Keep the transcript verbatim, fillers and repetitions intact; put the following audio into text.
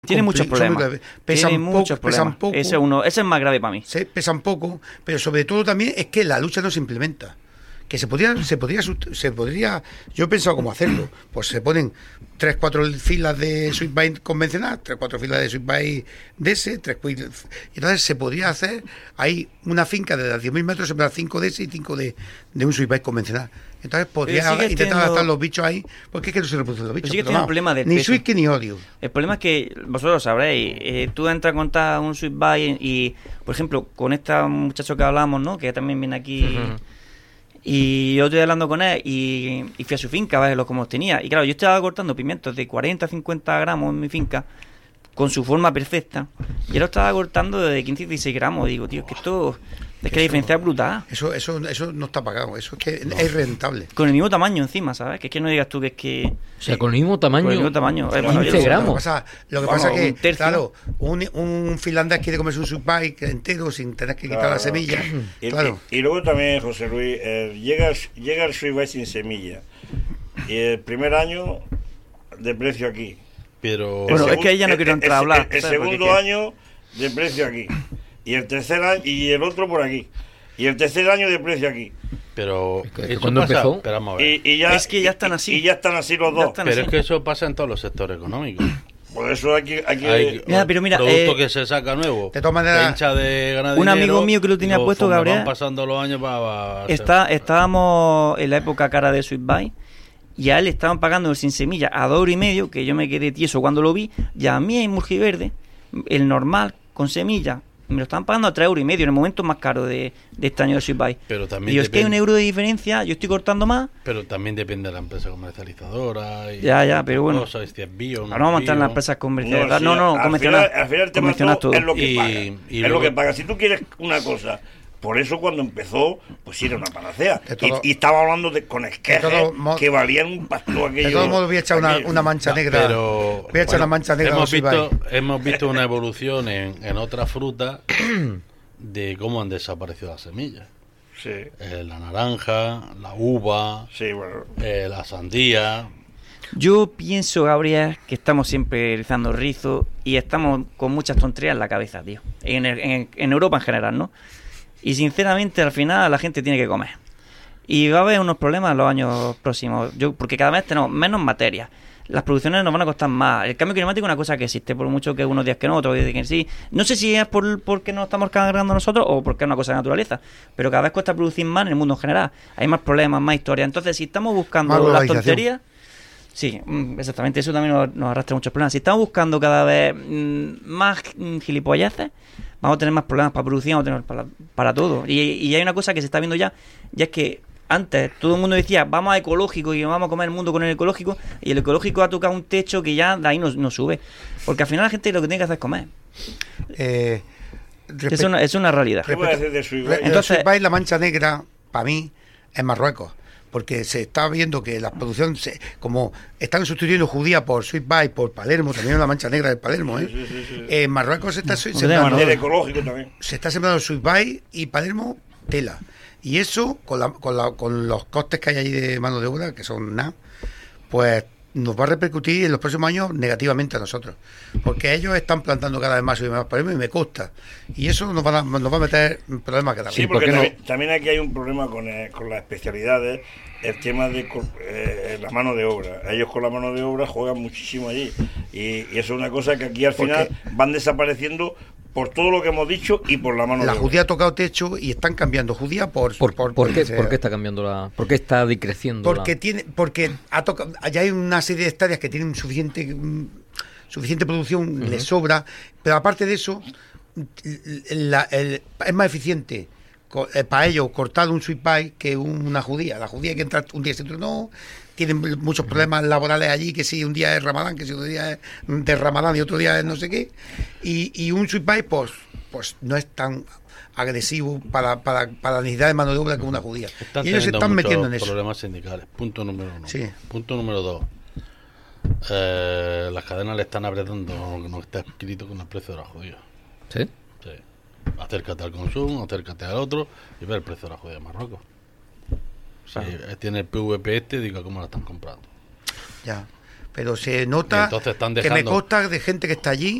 Tiene muchos problemas. Pesan Tiene poco, muchos problemas. pesan poco. Ese es uno, ese es más grave para mí. Sí, pesan poco, pero sobre todo también es que la lucha no se implementa. Que se podría, se podría, se podría, yo he pensado cómo hacerlo. Pues se ponen tres, cuatro filas de Sweetbike convencional, tres, cuatro filas de Sweetbike D S, tres, y entonces se podría hacer, hay una finca de diez mil metros, se puede dar cinco D S y cinco de, de un Sweetbike convencional. Entonces podría intentar teniendo... adaptar los bichos ahí, porque es que no se reproducen los bichos. Pero sí que tiene un problema de ni peso. Sweet ni odio. El problema es que vosotros lo sabréis. Eh, tú entras a contar un Sweetbike y, por ejemplo, con este muchacho que hablamos, ¿no? Que también viene aquí. Uh-huh. Y yo estoy hablando con él y, y fui a su finca a ver lo como tenía. Y claro, yo estaba cortando pimientos de cuarenta a cincuenta gramos en mi finca, con su forma perfecta. Y él lo estaba cortando de quince a dieciséis gramos. Y digo, tío, es que esto... Es que la diferencia es brutal. Eso, eso, eso no está pagado, eso es que no. Es rentable. Con el mismo tamaño encima, ¿sabes? Que es que no digas tú que es que... O sea, con el mismo tamaño. Con el mismo tamaño. quince bueno, gramos. Lo que pasa, lo que Vamos, pasa es que, un claro, un, un finlandés quiere comerse un Sweetbike entero sin tener que quitar claro. la semilla. Y, claro. y, y luego también, José Luis, eh, llega, llega el Sweetbike sin semilla. Y el primer año de precio aquí. Pero bueno, es que ella no quiere entrar a hablar. El, el, el segundo año de precio aquí. Y el tercer año, y el otro por aquí. Y el tercer año de precio aquí. Pero ¿cuándo empezó? Y, y ya, es que ya están así. Y, y ya están así los dos. Pero así. Es que eso pasa en todos los sectores económicos. Por eso hay que... Hay que hay mira, pero mira, producto eh, que se saca nuevo. De todas maneras, hincha de ganadería. Un amigo mío que lo tenía puesto, Gabriel. Van pasando los años para... para está, estábamos en la época cara de Sweetbike. Y a él le estaban pagando el sin semilla a dos euros y medio, que yo me quedé tieso cuando lo vi. Y a mí en Murgiverde, el normal con semilla, me lo estaban pagando a tres euros y medio en el momento más caro de, de este año de Sweetbike. Pero también y es que hay un euro de diferencia, yo estoy cortando más. Pero también depende de la empresa comercializadora. Y ya, ya, pero bueno. Cosas, si es bio, no vamos a entrar en las empresas comercializadoras. No, no, no, convencional. Al final el tema es lo que y, paga. Y es luego, lo que paga. Si tú quieres una cosa... Por eso cuando empezó, pues era una panacea. Todo, y, y estaba hablando de, con esquejes que valían un pasto aquello. De todos modos voy a echar una, una mancha negra. Pero, voy a echar bueno, una mancha negra. Hemos visto, hemos visto una evolución en, en otras frutas de cómo han desaparecido las semillas. Sí. Eh, la naranja, la uva, sí, bueno. eh, la sandía. Yo pienso, Gabriel, que estamos siempre rizando rizos y estamos con muchas tonterías en la cabeza, tío. En, en, en Europa en general, ¿no? Y sinceramente al final la gente tiene que comer. Y va a haber unos problemas en los años próximos. Yo porque cada vez tenemos menos materia. Las producciones nos van a costar más. El cambio climático es una cosa que existe, por mucho que unos días que no, otros días que sí. No sé si es por porque nos estamos cargando nosotros o porque es una cosa de naturaleza. Pero cada vez cuesta producir más en el mundo en general. Hay más problemas, más historias. Entonces, si estamos buscando las tonterías... Sí, exactamente, eso también nos, nos arrastra muchos problemas. Si estamos buscando cada vez mmm, más mmm, gilipolleces, vamos a tener más problemas para producir, vamos a tener para, para todo. Y, y hay una cosa que se está viendo ya, ya es que antes todo el mundo decía, vamos a ecológico y vamos a comer el mundo con el ecológico, y el ecológico ha tocado un techo que ya de ahí no, no sube. Porque al final la gente lo que tiene que hacer es comer. Eh, respe- es, una, es una realidad. ¿Qué puede decir de Sweetbike? Entonces, la mancha negra, para mí, es Marruecos. Porque se está viendo que la producción, se, como están sustituyendo judía por Sweetbike, por Palermo, también la mancha negra de Palermo, ¿eh? Sí, sí, sí. En Marruecos se está sí. sembrando, el ecológico también. Se está sembrando Sweetbike y Palermo tela. Y eso, con, la, con, la, con los costes que hay ahí de mano de obra, que son nada, pues nos va a repercutir en los próximos años negativamente a nosotros. Porque ellos están plantando cada vez más y más Palermo y me cuesta. Y eso nos va a, nos va a meter problemas cada vez. Sí, porque también, no? también aquí hay un problema con, eh, con las especialidades, el tema de eh, la mano de obra. Ellos con la mano de obra juegan muchísimo allí. Y, y eso es una cosa que aquí al final porque van desapareciendo por todo lo que hemos dicho y por la mano la de obra. La judía ha tocado techo y están cambiando judía por... ¿Por, por, por, por, qué, por, ¿Por qué está cambiando la...? ¿Por qué está decreciendo Porque la... tiene porque ha tocado, ya hay una serie de hectáreas que tienen suficiente suficiente producción, uh-huh. les sobra, pero aparte de eso, la, el, es más eficiente para ellos cortar un Sweetbike que una judía. La judía hay que entrar un día y otro no, tienen muchos problemas laborales allí, que si un día es Ramadán, que si otro día es de Ramadán y otro día es no sé qué, y, y un Sweetbike pues, pues no es tan agresivo para, para, para la necesidad de mano de obra como una judía. Están y ellos se están metiendo en eso. Problemas sindicales, punto número uno. Sí. Punto número dos. Eh, las cadenas le están apretando lo que no está escrito con el precio de la judía. ¿Sí? Sí. Acércate al consumo, acércate al otro y ve el precio de la judía de Marruecos. Si sí, tiene el P V P este, diga cómo la están comprando. Ya. pero se Y nota entonces están que me dejando- consta de gente que está allí